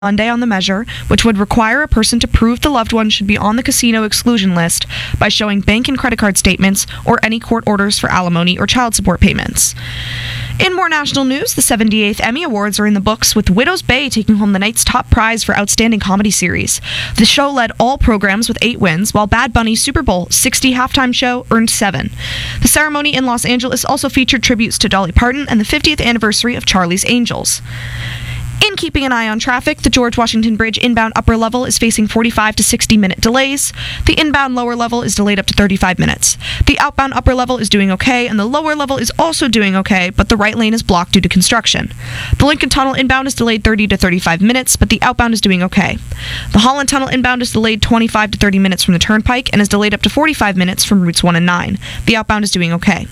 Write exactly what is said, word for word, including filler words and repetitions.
Monday on the measure, which would require a person to prove the loved one should be on the casino exclusion list by showing bank and credit card statements or any court orders for alimony or child support payments. In more national news, the seventy-eighth Emmy Awards are in the books, with Widow's Bay taking home the night's top prize for Outstanding Comedy Series. The show led all programs with eight wins, while Bad Bunny's Super Bowl sixty halftime show earned seven. The ceremony in Los Angeles also featured tributes to Dolly Parton and the fiftieth anniversary of Charlie's Angels. In keeping an eye on traffic, the George Washington Bridge inbound upper level is facing forty-five to sixty minute delays. The inbound lower level is delayed up to thirty-five minutes. The outbound upper level is doing okay, and the lower level is also doing okay, but the right lane is blocked due to construction. The Lincoln Tunnel inbound is delayed thirty to thirty-five minutes, but the outbound is doing okay. The Holland Tunnel inbound is delayed twenty-five to thirty minutes from the Turnpike and is delayed up to forty-five minutes from routes one and nine. The outbound is doing okay.